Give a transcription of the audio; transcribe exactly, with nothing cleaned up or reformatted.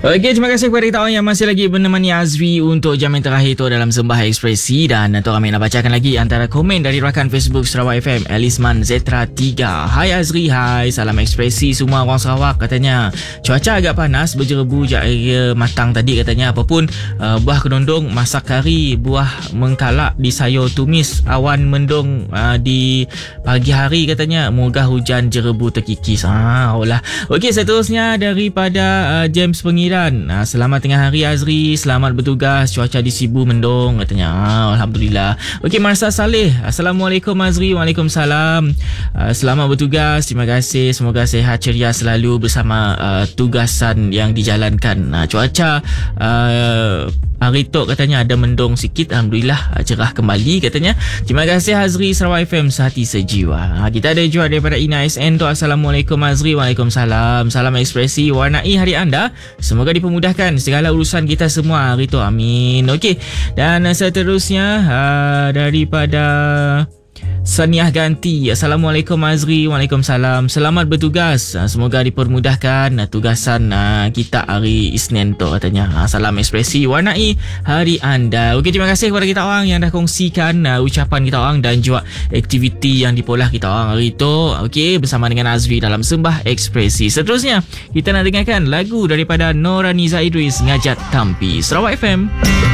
Okey, terima kasih kepada kita orang yang masih lagi menemani Azri untuk jam yang terakhir tu dalam Sembah Ekspresi. Dan tu kami nak bacakan lagi antara komen dari rakan Facebook Sarawak F M, Elisman Zetra tiga. Hai Azri, hai, salam ekspresi semua orang Sarawak. Katanya cuaca agak panas, berjerebu jaya matang tadi katanya. Apapun uh, buah kenondong masak kari, buah mengkalak di sayur tumis, awan mendung uh, di pagi hari katanya. Moga hujan jerebu terkikis. Ah, olah. Okey, seterusnya daripada uh, James Pengira. Ha, selamat tengah hari Azri, selamat bertugas, cuaca di Sibu mendung katanya. Ha, Alhamdulillah. Okey, Marsa Saleh, Assalamualaikum Azri. Waalaikumsalam. uh, Selamat bertugas, terima kasih, semoga sehat ceria selalu bersama uh, tugasan yang dijalankan. uh, Cuaca uh, hari tu katanya ada mendung sikit, Alhamdulillah cerah kembali katanya. Terima kasih Azri, Sarawak F M sehati sejiwa. ha, Kita ada juga daripada Ina S N tu. Assalamualaikum Azri. Waalaikumsalam. Salam ekspresi, warnai hari anda, semoga dipermudahkan segala urusan kita semua hari tu, amin. Okey, dan seterusnya uh, daripada Saniah Ganti. Assalamualaikum Azri. Waalaikumsalam. Selamat bertugas, semoga dipermudahkan tugasan kita hari Isnin tu katanya. Salam ekspresi, warnai hari anda. Okey, terima kasih kepada kita orang yang dah kongsikan uh, ucapan kita orang dan juga aktiviti yang dipolah kita orang hari tu. Okey, bersama dengan Azri dalam Sembah Ekspresi. Seterusnya kita nak dengarkan lagu daripada Noraniza Idris, Ngajat Tampi, Sarawak F M.